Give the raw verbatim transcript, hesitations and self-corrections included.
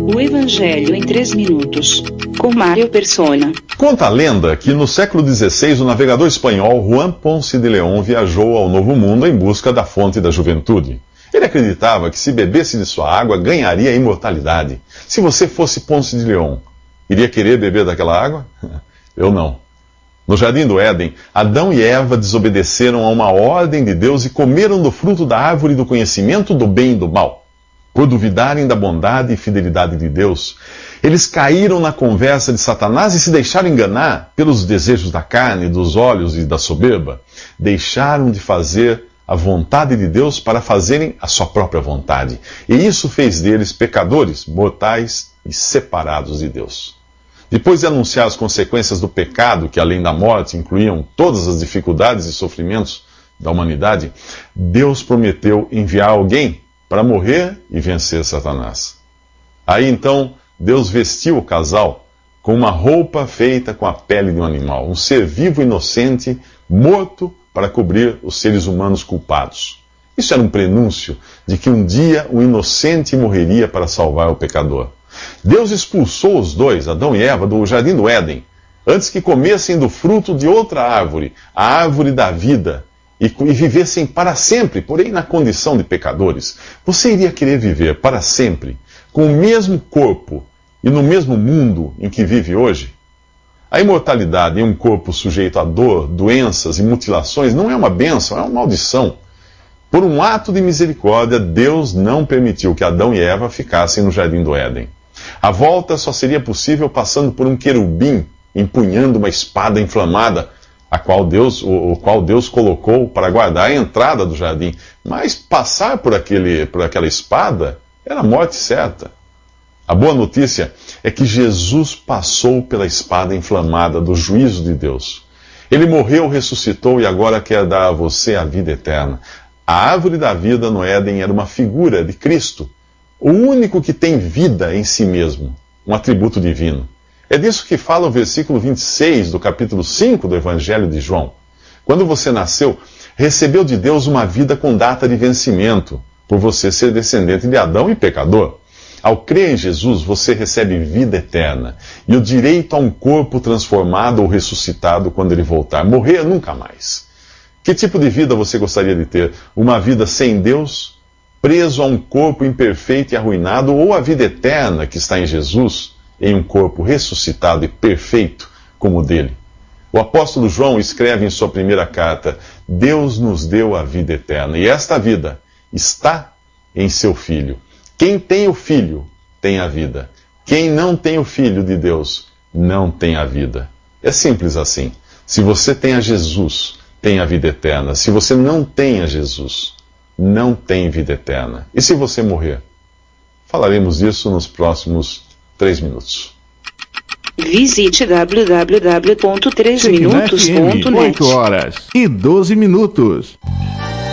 O Evangelho em três minutos, com Mário Persona. Conta a lenda que no século dezesseis o navegador espanhol Juan Ponce de León viajou ao Novo Mundo em busca da fonte da juventude. Ele acreditava que se bebesse de sua água ganharia a imortalidade. Se você fosse Ponce de León, iria querer beber daquela água? Eu não. No Jardim do Éden, Adão e Eva desobedeceram a uma ordem de Deus e comeram do fruto da árvore do conhecimento do bem e do mal. Por duvidarem da bondade e fidelidade de Deus, eles caíram na conversa de Satanás e se deixaram enganar pelos desejos da carne, dos olhos e da soberba. Deixaram de fazer a vontade de Deus para fazerem a sua própria vontade. E isso fez deles pecadores, mortais e separados de Deus. Depois de anunciar as consequências do pecado, que além da morte incluíam todas as dificuldades e sofrimentos da humanidade, Deus prometeu enviar alguém para morrer e vencer Satanás. Aí então, Deus vestiu o casal com uma roupa feita com a pele de um animal, um ser vivo e inocente, morto para cobrir os seres humanos culpados. Isso era um prenúncio de que um dia o inocente morreria para salvar o pecador. Deus expulsou os dois, Adão e Eva, do Jardim do Éden, antes que comessem do fruto de outra árvore, a árvore da vida, e, e vivessem para sempre, porém na condição de pecadores. Você iria querer viver para sempre com o mesmo corpo e no mesmo mundo em que vive hoje? A imortalidade em um corpo sujeito a dor, doenças e mutilações não é uma bênção, é uma maldição. Por um ato de misericórdia, Deus não permitiu que Adão e Eva ficassem no Jardim do Éden. A volta só seria possível passando por um querubim empunhando uma espada inflamada, a qual Deus, o, o qual Deus colocou para guardar a entrada do jardim. Mas passar por, aquele, por aquela espada era a morte certa. A boa notícia é que Jesus passou pela espada inflamada do juízo de Deus. Ele morreu, ressuscitou e agora quer dar a você a vida eterna. A árvore da vida no Éden era uma figura de Cristo, o único que tem vida em si mesmo, um atributo divino. É disso que fala o versículo vinte e seis do capítulo cinco do Evangelho de João. Quando você nasceu, recebeu de Deus uma vida com data de vencimento, por você ser descendente de Adão e pecador. Ao crer em Jesus, você recebe vida eterna e o direito a um corpo transformado ou ressuscitado quando ele voltar. Morrer nunca mais. Que tipo de vida você gostaria de ter? Uma vida sem Deus, preso a um corpo imperfeito e arruinado, ou a vida eterna que está em Jesus, em um corpo ressuscitado e perfeito como o dele? O apóstolo João escreve em sua primeira carta: Deus nos deu a vida eterna, e esta vida está em seu Filho. Quem tem o Filho tem a vida. Quem não tem o Filho de Deus não tem a vida. É simples assim. Se você tem a Jesus, tem a vida eterna. Se você não tem a Jesus, não tem vida eterna. E se você morrer? Falaremos disso nos próximos três minutos. Visite w w w ponto três minutos ponto net. oito horas e doze minutos.